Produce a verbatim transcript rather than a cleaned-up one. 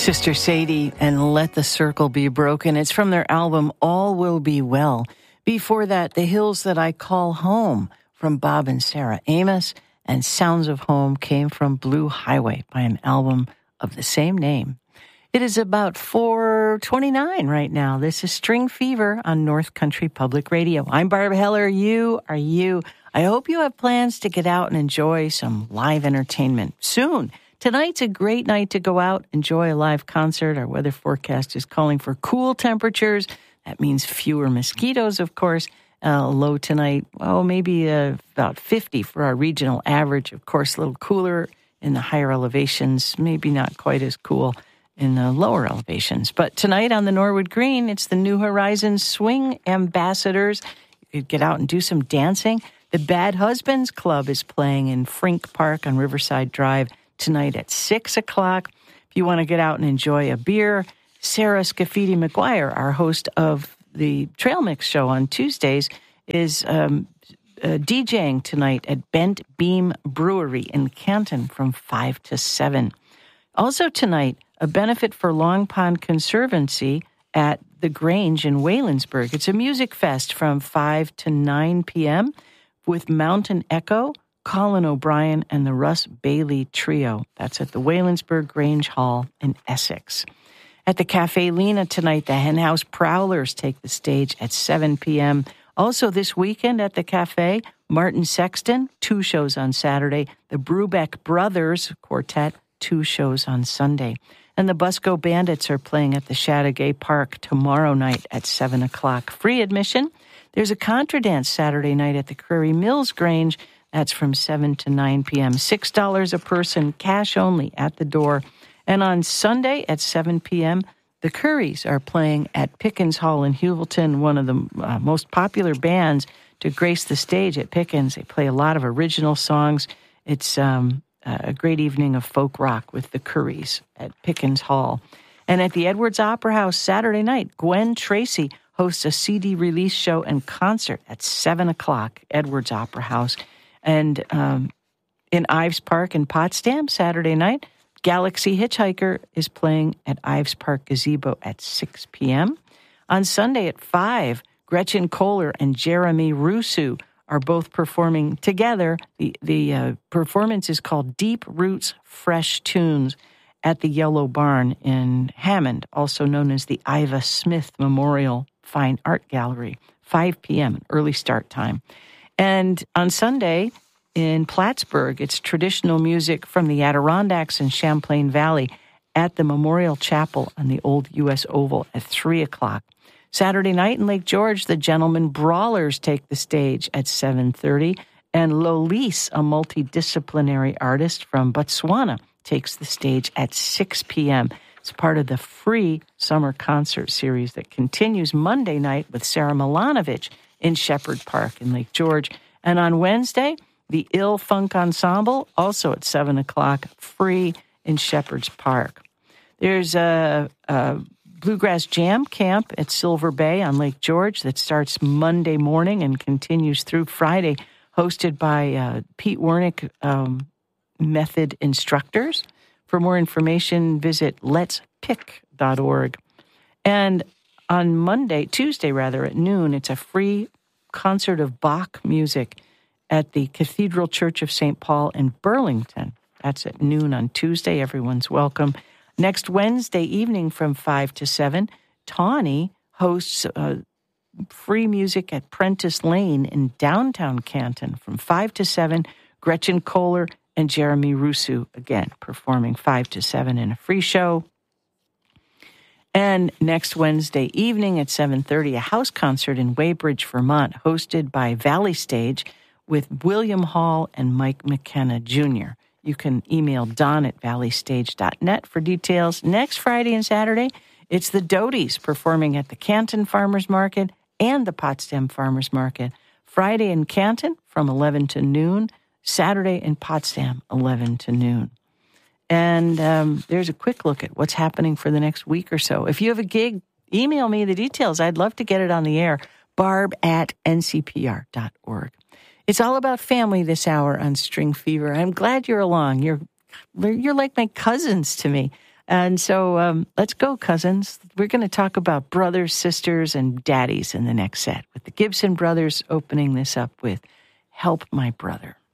Sister Sadie and Let the Circle Be Broken. It's from their album All Will Be Well. Before that, The Hills That I Call Home from Bob and Sarah Amos, and Sounds of Home came from Blue Highway by an album of the same name. It is about four twenty-nine right now. This is String Fever on North Country Public Radio. I'm Barb Heller. You are you. I hope you have plans to get out and enjoy some live entertainment soon. Tonight's a great night to go out, enjoy a live concert. Our weather forecast is calling for cool temperatures. That means fewer mosquitoes, of course. Uh, low tonight, oh, maybe uh, about fifty for our regional average. Of course, a little cooler in the higher elevations, maybe not quite as cool in the lower elevations. But tonight on the Norwood Green, it's the New Horizons Swing Ambassadors. You could get out and do some dancing. The Bad Husbands Club is playing in Frink Park on Riverside Drive tonight at six o'clock. If you want to get out and enjoy a beer, Sarah Scafidi McGuire, our host of the Trail Mix show on Tuesdays, is um, uh, DJing tonight at Bent Beam Brewery in Canton from five to seven. Also tonight, a benefit for Long Pond Conservancy at the Grange in Waylandsburg. It's a music fest from five to nine p.m. with Mountain Echo, Colin O'Brien, and the Russ Bailey Trio. That's at the Waylandsburg Grange Hall in Essex. At the Cafe Lena tonight, the Henhouse Prowlers take the stage at seven p.m. Also this weekend at the Cafe, Martin Sexton, two shows on Saturday. The Brubeck Brothers Quartet, two shows on Sunday. And the Busco Bandits are playing at the Chateauguay Park tomorrow night at seven o'clock. Free admission. There's a contra dance Saturday night at the Curry Mills Grange. That's from seven to nine p.m. six dollars a person, cash only at the door. And on Sunday at seven p.m., the Currys are playing at Pickens Hall in Hewelton, one of the uh, most popular bands to grace the stage at Pickens. They play a lot of original songs. It's um, a great evening of folk rock with the Currys at Pickens Hall. And at the Edwards Opera House Saturday night, Gwen Tracy hosts a C D release show and concert at seven o'clock, Edwards Opera House. And um, in Ives Park in Potsdam, Saturday night, Galaxy Hitchhiker is playing at Ives Park Gazebo at six p.m. On Sunday at five, Gretchen Kohler and Jeremy Rusu are both performing together. The, the uh, performance is called Deep Roots Fresh Tunes at the Yellow Barn in Hammond, also known as the Iva Smith Memorial Fine Art Gallery, five p.m., early start time. And on Sunday in Plattsburgh, it's traditional music from the Adirondacks and Champlain Valley at the Memorial Chapel on the old U S Oval at three o'clock. Saturday night in Lake George, the Gentlemen Brawlers take the stage at seven thirty, and Lolise, a multidisciplinary artist from Botswana, takes the stage at six p.m. It's part of the free summer concert series that continues Monday night with Sarah Milanovic in Shepherd Park in Lake George. And on Wednesday, the Ill Funk Ensemble, also at seven o'clock, free in Shepherd's Park. There's a, a Bluegrass Jam Camp at Silver Bay on Lake George that starts Monday morning and continues through Friday, hosted by uh, Pete Wernick um, Method Instructors. For more information, visit lets pick dot org. And on Monday, Tuesday rather, at noon, it's a free concert of Bach music at the Cathedral Church of Saint Paul in Burlington. That's at noon on Tuesday. Everyone's welcome. Next Wednesday evening from five to seven, Tawny hosts uh, free music at Prentice Lane in downtown Canton from five to seven. Gretchen Kohler and Jeremy Rusu, again, performing five to seven in a free show. And next Wednesday evening at seven thirty, a house concert in Weybridge, Vermont, hosted by Valley Stage with William Hall and Mike McKenna Junior You can email Don at valley stage dot net for details. Next Friday and Saturday, it's the Doties performing at the Canton Farmers Market and the Potsdam Farmers Market. Friday in Canton from eleven to noon. Saturday in Potsdam, eleven to noon. And um, there's a quick look at what's happening for the next week or so. If you have a gig, email me the details. I'd love to get it on the air. Barb at n c p r dot org. It's all about family this hour on String Fever. I'm glad you're along. You're you're like my cousins to me. And so um, let's go, cousins. We're going to talk about brothers, sisters, and daddies in the next set, with the Gibson brothers opening this up with Help My Brother.